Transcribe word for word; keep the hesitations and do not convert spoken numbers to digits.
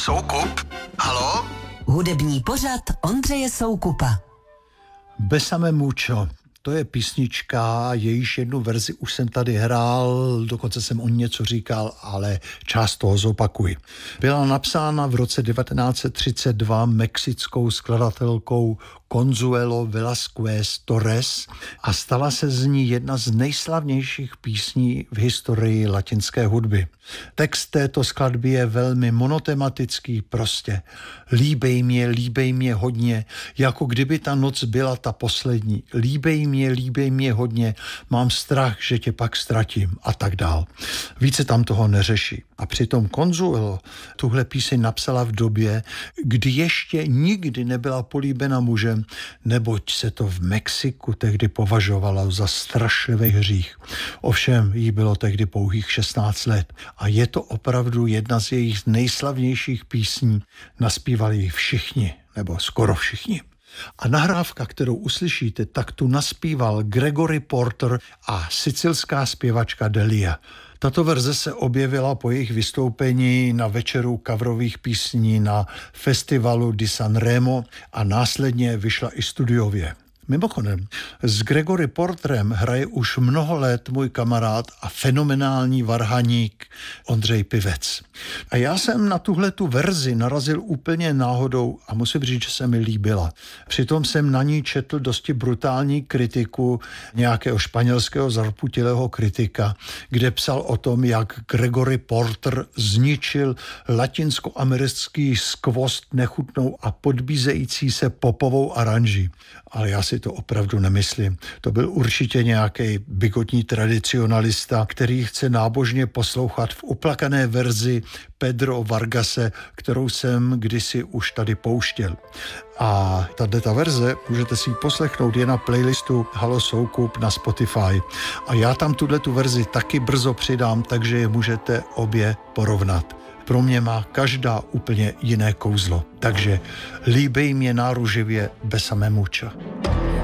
Soukup? Haló? Hudební pořad Ondřeje Soukupa. Besame mucho. To je písnička, jejíž jednu verzi už jsem tady hrál, dokonce jsem o ní něco říkal, ale část toho zopakuji. Byla napsána v roce devatenáct set třicet dva mexickou skladatelkou Consuelo Velázquez Torres a stala se z ní jedna z nejslavnějších písní v historii latinské hudby. Text této skladby je velmi monotematický, prostě líbej mě, líbej mě hodně, jako kdyby ta noc byla ta poslední. Líbej mě, líbej mě hodně, mám strach, že tě pak ztratím a tak dál. Více tam toho neřeší. A přitom Consuelo tuhle píseň napsala v době, kdy ještě nikdy nebyla políbena mužem, neboť se to v Mexiku tehdy považovalo za strašlivý hřích. Ovšem jí bylo tehdy pouhých šestnáct let a je to opravdu jedna z jejich nejslavnějších písní. Naspívali ji všichni, nebo skoro všichni. A nahrávka, kterou uslyšíte, tak tu naspíval Gregory Porter a sicilská zpěvačka Delia. Tato verze se objevila po jejich vystoupení na večeru coverových písní na festivalu di Sanremo a následně vyšla i studiově. Mimochodem, s Gregory Porterem hraje už mnoho let můj kamarád a fenomenální varhaník Ondřej Pivec. A já jsem na tuhletu verzi narazil úplně náhodou a musím říct, že se mi líbila. Přitom jsem na ní četl dosti brutální kritiku nějakého španělského zarputilého kritika, kde psal o tom, jak Gregory Porter zničil latinskoamerický skvost nechutnou a podbízející se popovou aranží. Ale já si to opravdu nemyslím. To byl určitě nějaký bigotní tradicionalista, který chce nábožně poslouchat v uplakané verzi Pedro Vargase, kterou jsem kdysi už tady pouštěl. A tato verze můžete si ji poslechnout je na playlistu Halo Soukup na Spotify. A já tam tuhletu verzi taky brzo přidám, takže je můžete obě porovnat. Pro mě má každá úplně jiné kouzlo. Takže líbej mě náruživě besame mucho.